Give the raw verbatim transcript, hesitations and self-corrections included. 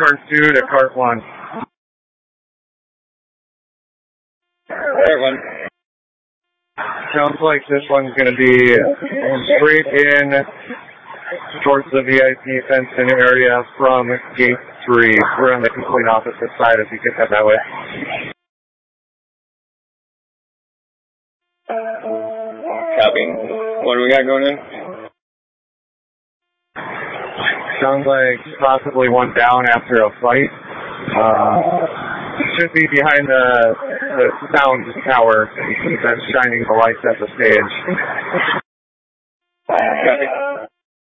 cart two to cart one. Cart one. Sounds like this one's going to be straight in towards the V I P fenced-in area from gate three. We're on the complete opposite side if you get that that way. Copy. What do we got going in? Sounds like possibly one down after a fight. Uh, should be behind the, the sound tower that's shining the lights at the stage. Copy.